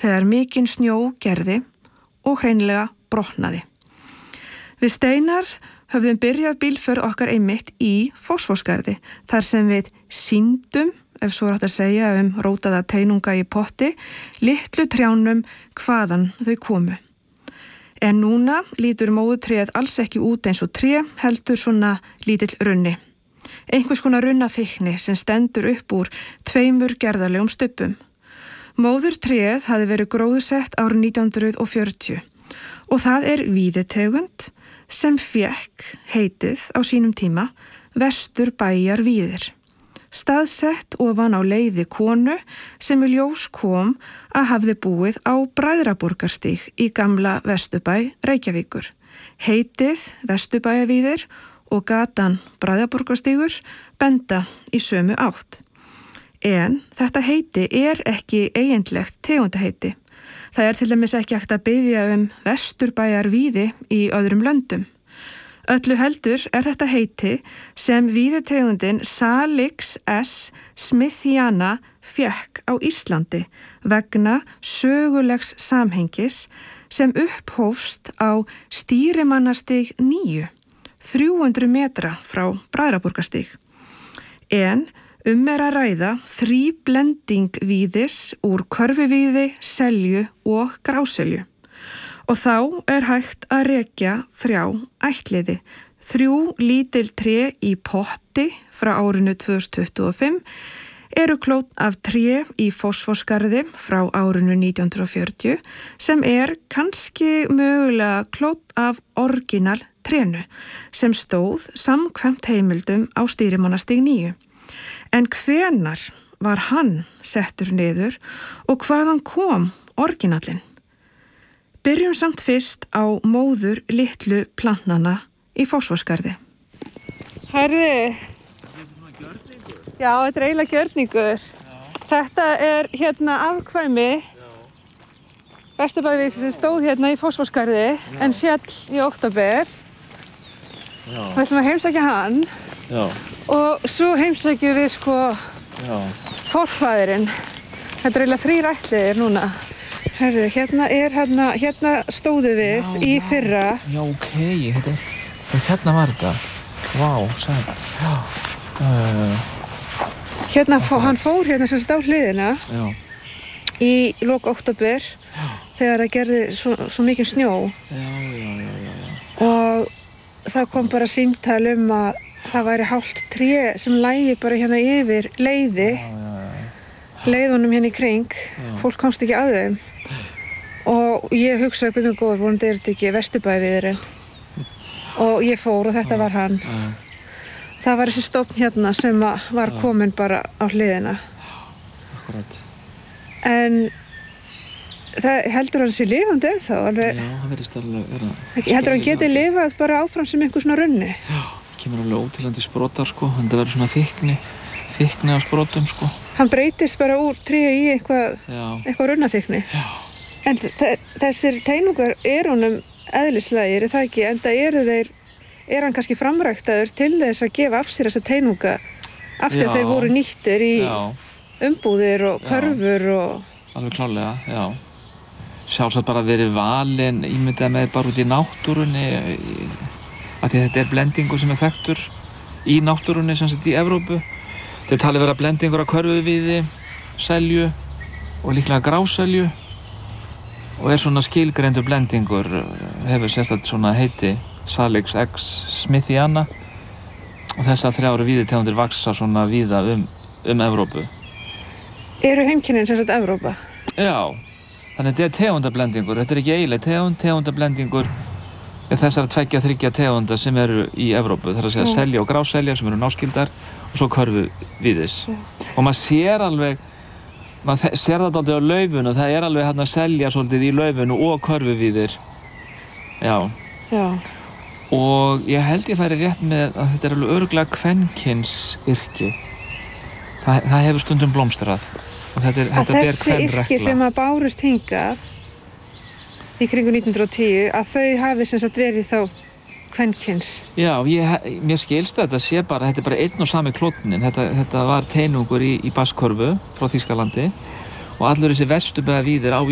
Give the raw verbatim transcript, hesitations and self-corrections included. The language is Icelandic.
þegar mikinn snjó gerði og hreinlega brotnaði. Við Steinar höfðum byrjað bílför okkar einmitt í Fossvogsgarði, þar sem við sýndum, ef svo er hægt að segja um rótaða teinunga í potti, litlu trjánum hvaðan þau komu. En núna lítur móðutréð alls ekki út eins og tré, heldur svona lítill runni. Einhvers konar runnaþykni sem stendur upp úr tveimur gerðarlegum stubbum. Móðurtréð hafði verið gróðsett árið nítján hundruð fjörutíu og það er víðitegund sem fékk heitið á sínum tíma Vesturbæjarvíðir. Staðsett ofan á leiði konu sem í ljós kom að hafði búið á Bræðraborgarstíg í gamla Vesturbæ Reykjavíkur. Heitið Vesturbæjarvíðir og gatan Bræðraborgarstígur benda í sömu átt. En þetta heiti er ekki eiginlegt tegundaheiti. Það er til dæmis ekki hægt að biðja um Vesturbæjarvíði í öðrum löndum. Öllu heldur er þetta heiti sem víðitegundin Salix S. smithiana fékk á Íslandi vegna sögulegs samhengis sem upphófst á Stýrimannastíg níu, þrjú hundruð metra frá Bræðraborgarstíg. En um er að ræða þríblending víðis úr körfuvíði, selju og gráselju. Og þá er hægt að rekja þrjá ættliði. Þrjú lítil tré í potti frá árinu tvö þúsund tuttugu og fimm eru klót af tré í Fossvogsgarði frá árinu nítján hundruð fjörutíu sem er kannski mögulega klót af orginal trénu sem stóð samkvæmt heimildum á Stýrimannastíg níu. En hvenar var hann settur niður og hvaðan kom orginallinn? Byrjum samt fyrst á móður litlu plantnana í Fossvogsgarði. Herði, já, þetta er eiginlega gjörningur. Já. Þetta er hérna afkvæmi Vesturbæjarvíðs sem stóð hérna í Fossvogsgarði en féll í október. Já. Við ætlum að heimsækja hann. Já. Og svo heimsækjum við sko Já. Forfaðirinn. Þetta er eiginlega þrír ættliðir núna. Herðu, hérna er hérna, hérna stóðu við já, í fyrra. Já, ok, þetta er, hérna var þetta. Vá, sæl. Já. Uh, hérna, fó, hann fór hérna sem sagt á hliðina. Já. Í lok október, já. Þegar það gerði svo, svo mikið snjó. Já, já, já, já, já. Og það kom bara símtal um að það væri hálft tré sem lægi bara hérna yfir leiði. Já, já, já. Leiðunum hérna í kring. Já. Fólk komst ekki að þeim. Og ég hugsaði hvað mjög góður, vonandi er þetta ekki Vesturbæjarvíðirinn. Og ég fór og þetta var hann. Ja. Það var þessi stofn hérna sem var ja. Komin bara á hliðina. Akkurat. En það heldur hann sér lifandi ennþá alveg? Já, hann verðist alveg vera... Heldur hann geti lifað bara áfram sem einhver svona runni? Já, kemur alveg ótilandi sprotar sko, þetta verður svona þykni, þykni af sprotum sko. Hann breytist bara úr tré í eitthvað, eitthvað runnaþykni? Já. En þessir teinungar er honum eðlislægir, er það ekki? En það eru þeir, er hann kannski framræktaður til þess að gefa af sér þessa teinunga af því að þeir voru nýttir í já. Umbúðir og körfur og... Alveg klárlega, já. Sjálfsagt bara verið valinn, ímyndað með bara út í náttúrunni, af því að þetta er blendingur sem er þekktur í náttúrunni, sem sagt í Evrópu. Þetta er talið vera blendingur af körfuvíði, selju og líklega gráselju. Og er svona skilgreindur blendingur, hefur sérstætt svona heiti Salix X. smithiana og þessar þrjár víðitegundir vaxa svona víða um, um Evrópu. Eru heimkynnin sem sagt Evrópa? Já, þannig að þetta er tegundablendingur, þetta er ekki eiginleg tegund, tegundablendingur er þessar tveggja þriggja tegunda sem eru í Evrópu, það er að segja selja og gráselja sem eru náskildar og svo körfuvíðis. Og maður sér alveg maður sér það dálítið á laufinu, það er alveg hérna að selja svolítið í laufinu og körfuvíðir. Já. Já. Og ég held ég færi rétt með að þetta er alveg örugglega kvenkyns yrki. Það, það hefur stundum blómstrað. Og þetta er, þetta ber kvenregla. Að þessi yrki sem að bárust hingað í kringum nítján hundruð og tíu, að þau hafi sem sagt verið þá kvenkyns. Já, ég, mér skilst þetta sé bara, þetta er bara einn og sami klónnin. Þetta, þetta var teinungur í, í Basskörfu frá Þýskalandi og allur þessi Vesturbæjarvíðir á